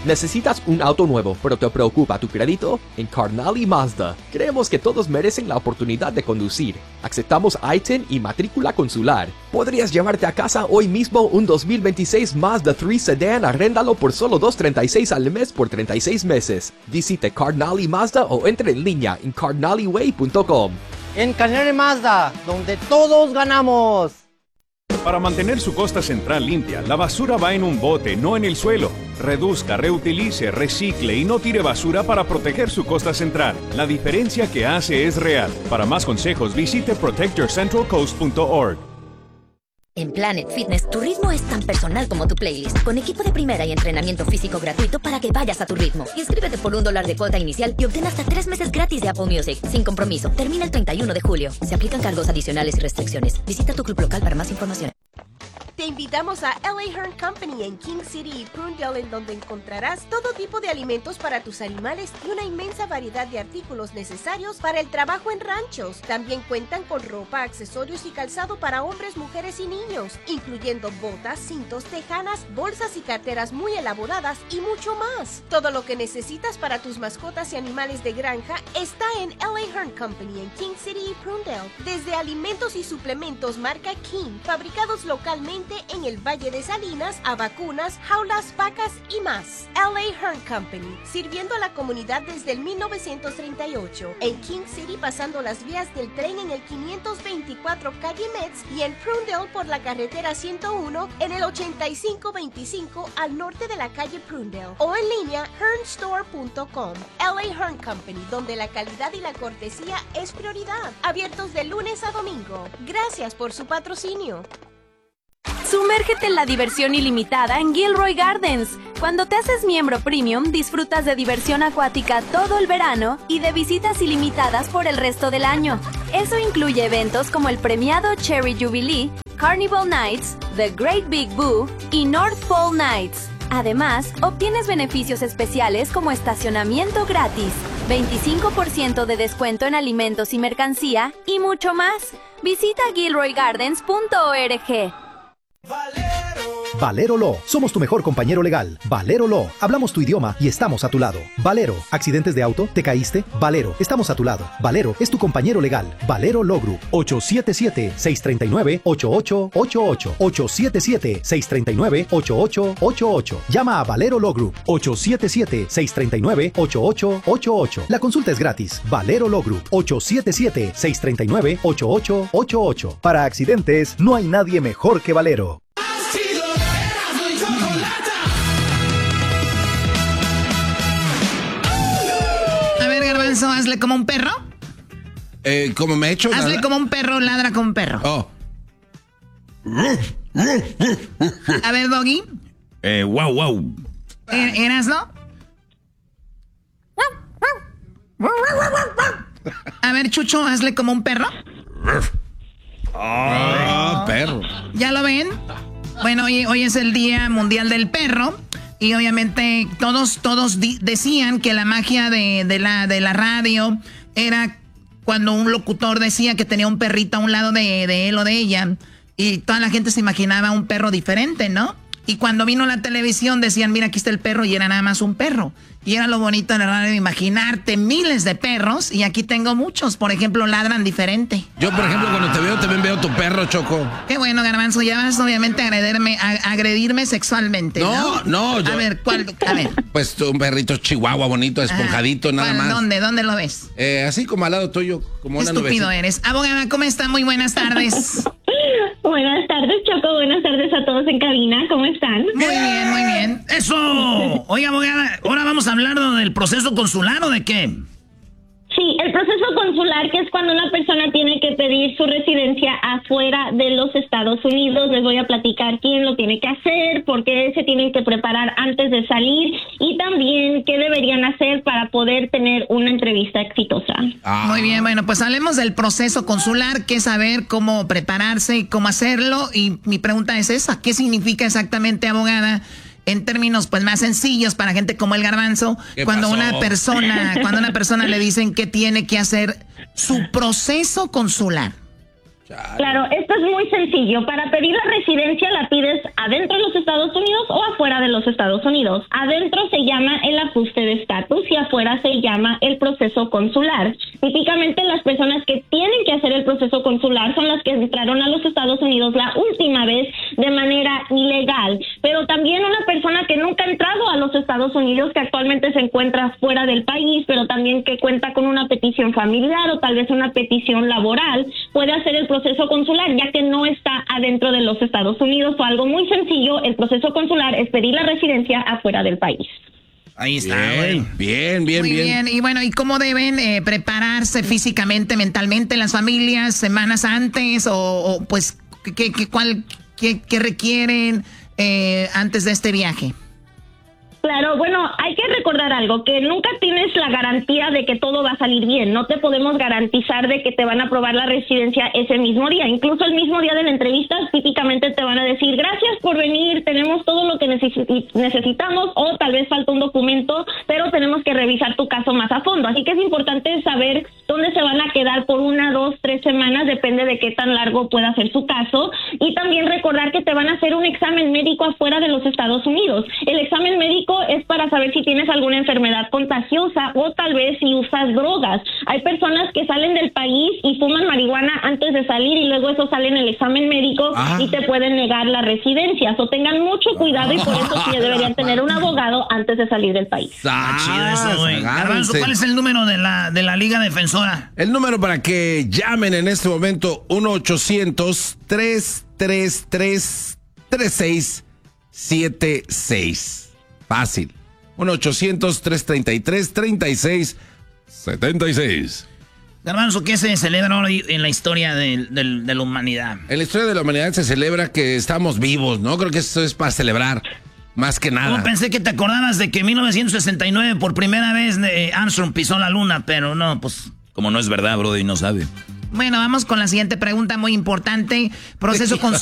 ¿Necesitas un auto nuevo, pero te preocupa tu crédito? En Carnally Mazda, creemos que todos merecen la oportunidad de conducir. Aceptamos ITIN y matrícula consular. Podrías llevarte a casa hoy mismo un 2026 Mazda 3 Sedan, arréndalo por solo $236 al mes por 36 meses. Visite Carnally Mazda o entre en línea en carnallyway.com. En Carnally Mazda, donde todos ganamos. Para mantener su costa central limpia, la basura va en un bote, no en el suelo. Reduzca, reutilice, recicle y no tire basura para proteger su costa central. La diferencia que hace es real. Para más consejos, visite protectyourcentralcoast.org. En Planet Fitness, tu ritmo es tan personal como tu playlist, con equipo de primera y entrenamiento físico gratuito para que vayas a tu ritmo. Inscríbete por $1 de cuota inicial y obtén hasta 3 meses gratis de Apple Music, sin compromiso. Termina el 31 de julio. Se aplican cargos adicionales y restricciones. Visita tu club local para más información. Te invitamos a LA Hearn Company en King City y Prunedale, en donde encontrarás todo tipo de alimentos para tus animales y una inmensa variedad de artículos necesarios para el trabajo en ranchos. También cuentan con ropa, accesorios y calzado para hombres, mujeres y niños, incluyendo botas, cintos, tejanas, bolsas y carteras muy elaboradas y mucho más. Todo lo que necesitas para tus mascotas y animales de granja está en LA Hearn Company en King City y Prunedale. Desde alimentos y suplementos marca King, fabricados localmente en el Valle de Salinas, a vacunas, jaulas, vacas y más. LA Hearn Company, sirviendo a la comunidad desde el 1938. En King City, pasando las vías del tren en el 524 calle Metz, y en Prunedale por la carretera 101 en el 8525 al norte de la calle Prunedale. O en línea, hearnstore.com. LA Hearn Company, donde la calidad y la cortesía es prioridad. Abiertos de lunes a domingo. Gracias por su patrocinio. Sumérgete en la diversión ilimitada en Gilroy Gardens. Cuando te haces miembro premium, disfrutas de diversión acuática todo el verano y de visitas ilimitadas por el resto del año. Eso incluye eventos como el premiado Cherry Jubilee, Carnival Nights, The Great Big Boo y North Pole Nights. Además, obtienes beneficios especiales como estacionamiento gratis, 25% de descuento en alimentos y mercancía y mucho más. Visita gilroygardens.org. Valero Law, somos tu mejor compañero legal. Valero Law, hablamos tu idioma y estamos a tu lado. Valero, accidentes de auto, ¿te caíste? Valero, estamos a tu lado. Valero es tu compañero legal. Valero Law Group, 877-639-8888. 877-639-8888. Llama a Valero Law Group, 877-639-8888. La consulta es gratis. Valero Law Group, 877-639-8888. Para accidentes, no hay nadie mejor que Valero. Garbanzo, hazle como un perro. ¿Cómo me he hecho? Hazle como un perro, ladra como un perro. Oh. A ver, Doggy. Wow, wow. ¿Erasno? A ver, Chucho, hazle como un perro. Perro. ¿Ya lo ven? Bueno, hoy es el Día Mundial del Perro. Y obviamente todos decían que la magia de la radio era cuando un locutor decía que tenía un perrito a un lado de él o de ella. Y toda la gente se imaginaba un perro diferente, ¿no? Y cuando vino la televisión decían, mira, aquí está el perro, y era nada más un perro. Y era lo bonito de la radio, imaginarte miles de perros, y aquí tengo muchos. Por ejemplo, ladran diferente. Yo, por ejemplo, cuando te veo, también veo tu perro, Choco. Qué bueno, Garbanzo, ya vas obviamente a agredirme sexualmente, ¿no? No. A ver, ¿cuál? A ver. Pues un perrito chihuahua bonito, esponjadito, nada más. ¿Dónde lo ves? Así como al lado tuyo, como una nube. Estúpido eres. Abogada, ¿cómo está? Muy buenas tardes. Buenas tardes, Choco. Buenas tardes a todos en cabina. ¿Cómo están? Muy bien, muy bien. ¡Eso! Oye, abogada, ahora vamos a hablar del proceso consular, ¿o de qué? Sí, el proceso consular, que es cuando una persona tiene que pedir su residencia afuera de los Estados Unidos. Les voy a platicar quién lo tiene que hacer, por qué se tienen que preparar antes de salir y también qué deberían hacer para poder tener una entrevista exitosa. Muy bien, bueno, pues hablemos del proceso consular, qué saber, cómo prepararse y cómo hacerlo. Y mi pregunta es esa, ¿qué significa exactamente, abogada? En términos pues más sencillos para gente como el Garbanzo, cuando una persona le dicen que tiene que hacer su proceso consular. Claro, esto es muy sencillo. Para pedir la residencia la pides adentro de los Estados Unidos o afuera de los Estados Unidos. Adentro se llama el ajuste de estatus y afuera se llama el proceso consular. Típicamente las personas que tienen que hacer el proceso consular son las que entraron a los Estados Unidos la última vez de manera ilegal. Pero también una persona que nunca ha entrado a los Estados Unidos, que actualmente se encuentra fuera del país, pero también que cuenta con una petición familiar o tal vez una petición laboral, puede hacer el proceso consular, ya que no está adentro de los Estados Unidos. O algo muy sencillo, el proceso consular es pedir la residencia afuera del país. Ahí está, Bien. Muy bien. Y bueno, ¿y cómo deben prepararse físicamente, mentalmente las familias semanas antes? O pues, ¿qué requieren antes de este viaje? Claro, bueno, hay que recordar algo, que nunca tienes la garantía de que todo va a salir bien. No te podemos garantizar de que te van a aprobar la residencia ese mismo día. Incluso el mismo día de la entrevista, típicamente te van a decir, gracias por venir, tenemos todo lo que necesitamos, o tal vez falta un documento, pero tenemos que revisar tu caso más a fondo. Así que es importante saber dónde se van a quedar por 1, 2, 3 semanas, depende de qué tan largo pueda ser su caso. Y también recordar que te van a hacer un examen médico afuera de los Estados Unidos. El examen médico es para saber si tienes alguna enfermedad contagiosa o tal vez si usas drogas. Hay personas que salen del país y fuman marihuana antes de salir y luego eso sale en el examen médico y te pueden negar la residencia. So tengan mucho cuidado y por eso sí deberían tener un abogado antes de salir del país. Chido eso, güey. Garbanzo, ¿cuál es el número de la Liga Defensora? El número para que llamen en este momento, 1-800-333-3676. Fácil. 1-800-333-3676. Garbanzo, ¿qué se celebra hoy en la historia de la humanidad? En la historia de la humanidad se celebra que estamos vivos, ¿no? Creo que eso es para celebrar, más que nada. No, pensé que te acordabas de que en 1969 por primera vez Armstrong pisó la luna, pero no, pues como no es verdad, brody, no sabe. Bueno, vamos con la siguiente pregunta muy importante. Proceso